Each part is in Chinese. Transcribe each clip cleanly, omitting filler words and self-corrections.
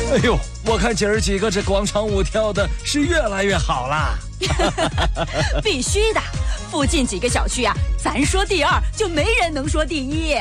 哎呦，我看姐儿几个这广场舞跳的是越来越好啦。 必须的，附近几个小区啊，咱说第二就没人能说第一。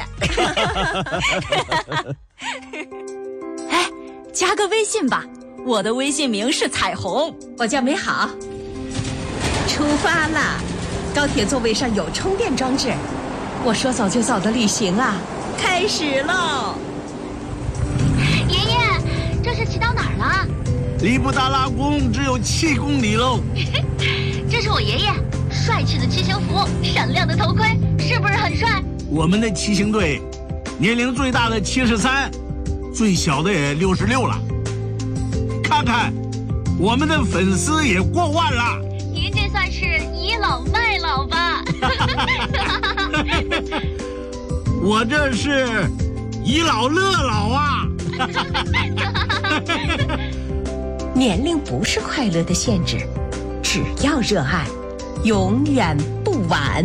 哎，加个微信吧，我的微信名是彩虹， 我叫美好。出发啦！高铁座位上有充电装置，我说走就走的旅行啊，开始喽！ 爷爷，这是骑到哪儿了？ 离布达拉宫只有7公里喽。 这是我爷爷，帅气的骑行服，闪亮的头盔，是不是很帅？ 我们的骑行队，年龄最大的73，最小的也66了。看看，我们的粉丝也过万了。 您这算是倚老卖老吧？ 我这是倚老乐老啊！ 年龄不是快乐的限制，只要热爱，永远不晚。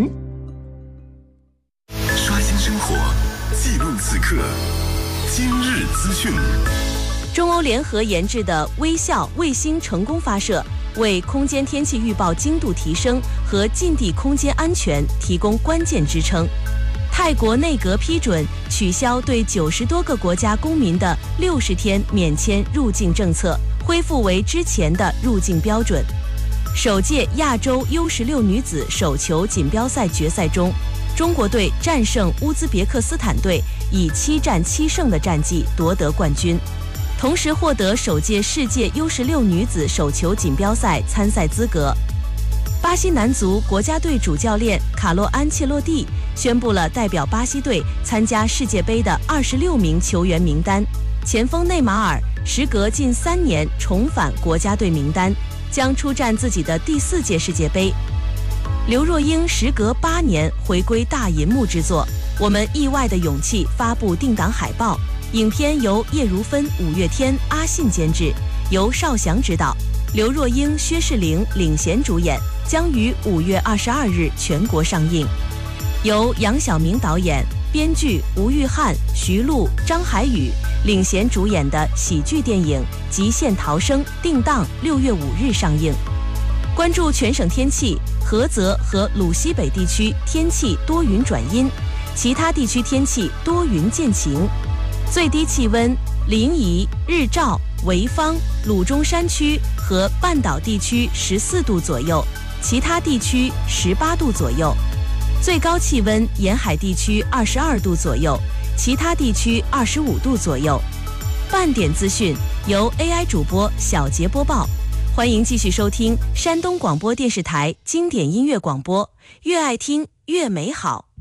刷新生活，记录此刻，今日资讯。 中欧联合研制的微笑卫星成功发射，为空间天气预报精度提升和近地空间安全提供关键支撑。泰国内阁批准取消对90多个国家公民的60天免签入境政策，恢复为之前的入境标准。首届亚洲 U16 女子手球锦标赛决赛中，中国队战胜乌兹别克斯坦队，以7战7胜的战绩夺得冠军，同时获得首届世界 U16 女子手球锦标赛参赛资格。巴西男足国家队主教练卡洛安切洛蒂宣布了代表巴西队参加世界杯的26名球员名单，前锋内马尔时隔近3年重返国家队名单，将出战自己的第4届世界杯。刘若英时隔8年回归大银幕制作《我们意外的勇气》发布定档海报，影片由叶如芬、五月天、阿信监制，由邵翔执导，刘若英、薛仕凌领衔主演，将于5月22日全国上映。由杨晓明导演、编剧吴玉翰、徐璐、张海宇领衔主演的喜剧电影《极限逃生》定档6月5日上映。关注全省天气，菏泽和鲁西北地区天气多云转阴，其他地区天气多云见晴。最低气温，临沂、日照、潍坊、鲁中山区和半岛地区14度左右，其他地区18度左右。最高气温，沿海地区22度左右，其他地区25度左右。半点资讯由 AI 主播小杰播报，欢迎继续收听山东广播电视台经典音乐广播，越爱听越美好。